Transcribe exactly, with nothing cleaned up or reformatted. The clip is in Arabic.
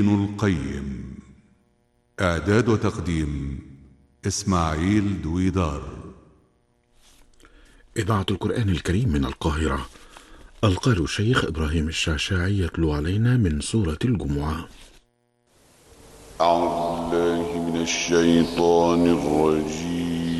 ابن القيم. إعداد وتقديم إسماعيل دويدار. إذاعة القرآن الكريم من القاهرة. القارئ الشيخ إبراهيم الشعشاعي يتلو علينا من سورة الجمعة. أعوذ بالله من الشيطان الرجيم.